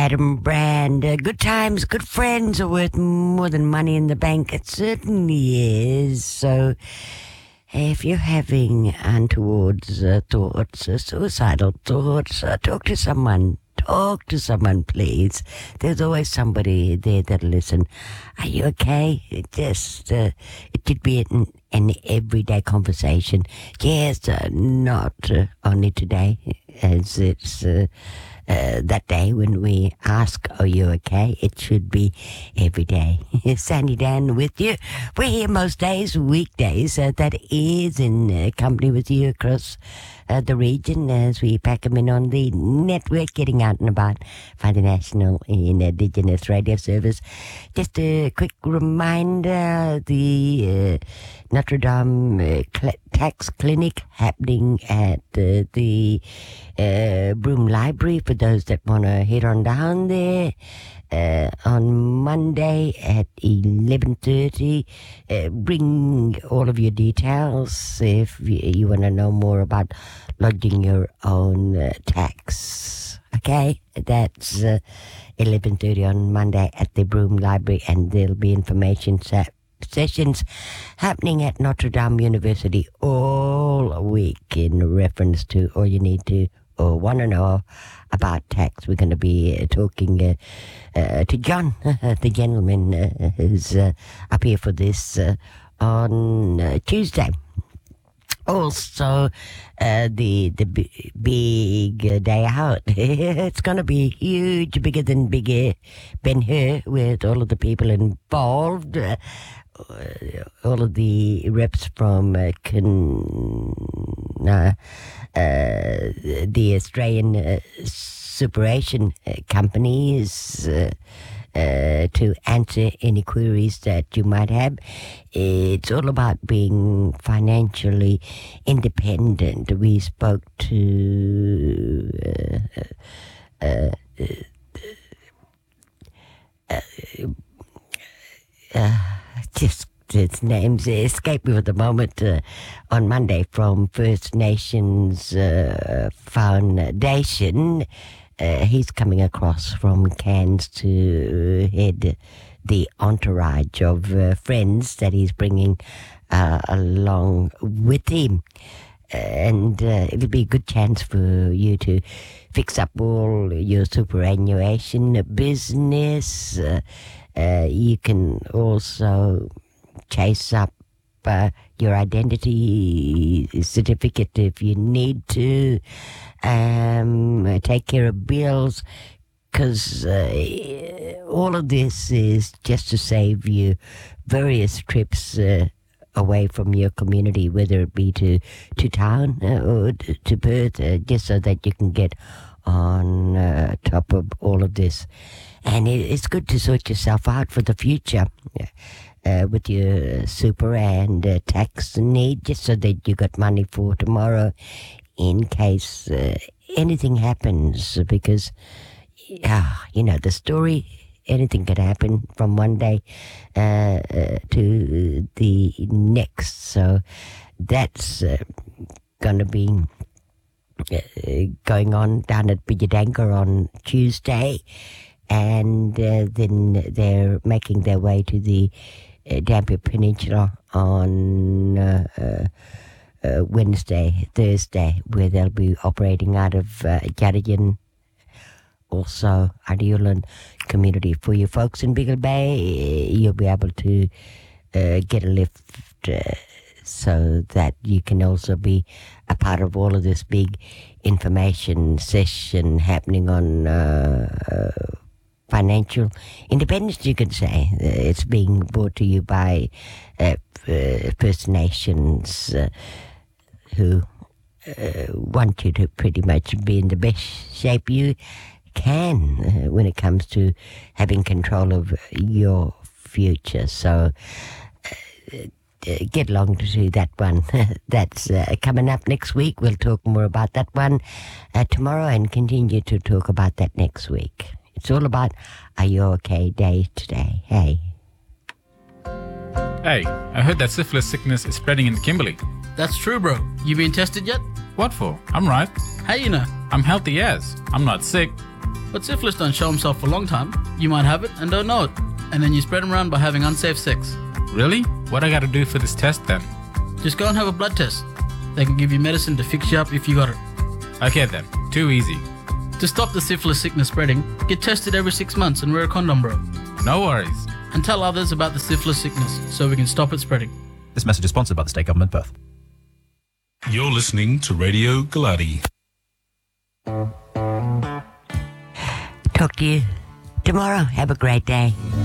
Adam Brand. Good times, good friends are worth more than money in the bank. It certainly is. So if you're having untoward thoughts, suicidal thoughts, talk to someone. Talk to someone, please. There's always somebody there that'll listen. Are you okay? It could be an everyday conversation. Yes, not only today, as it's that day when we ask, are you okay? It should be every day. Sandy Dan with you. We're here most days, weekdays. That is in company with you across the region as we pack them in on the network, getting out and about by the National Indigenous Radio Service. Just a quick reminder, the Notre Dame Tax Clinic happening at the Broome Library for those that want to head on down there. On Monday at 11:30. Bring all of your details if you want to know more about lodging your own tax. Okay, that's 11:30 on Monday at the Broome Library, and there'll be information sessions happening at Notre Dame University all week in reference to all you need to or want to know about tax. We're going to be talking to John, the gentleman who's up here for this on Tuesday. Also, the big day out. It's going to be huge, bigger than Big Ben Hur, with all of the people involved. All of the reps from the Australian superannuation companies to answer any queries that you might have. It's all about being financially independent. We spoke to just its names escape me at the moment, on Monday from First Nations Foundation. He's coming across from Cairns to head the entourage of friends that he's bringing along with him. And it'll be a good chance for you to fix up all your superannuation business. You can also chase up your identity certificate if you need to. Take care of bills, because all of this is just to save you various trips away from your community, whether it be to town or to Perth, just so that you can get on top of all of this. And it's good to sort yourself out for the future with your super and tax need, just so that you got money for tomorrow in case anything happens. Because, you know the story, anything could happen from one day to the next. So that's going to be going on down at Bijadanka on Tuesday. And then they're making their way to the Dampier Peninsula on Wednesday, Thursday, where they'll be operating out of Yarragon, also Adeolan community. For you folks in Biggle Bay, you'll be able to get a lift so that you can also be a part of all of this big information session happening on financial independence, you could say. It's being brought to you by First Nations who want you to pretty much be in the best shape you can when it comes to having control of your future. So get along to that one. That's coming up next week. We'll talk more about that one tomorrow and continue to talk about that next week. It's all about Are You Okay Day today. Hey. Hey, I heard that syphilis sickness is spreading in Kimberley. That's true, bro. You been tested yet? What for? I'm right. How you know? I'm healthy as. I'm not sick. But syphilis don't show himself for a long time. You might have it and don't know it. And then you spread them around by having unsafe sex. Really? What I gotta do for this test then? Just go and have a blood test. They can give you medicine to fix you up if you got it. Okay then, too easy. To stop the syphilis sickness spreading, get tested every 6 months and wear a condom, bro. No worries. And tell others about the syphilis sickness so we can stop it spreading. This message is sponsored by the State Government Perth. You're listening to Radio Galati. Talk to you tomorrow. Have a great day.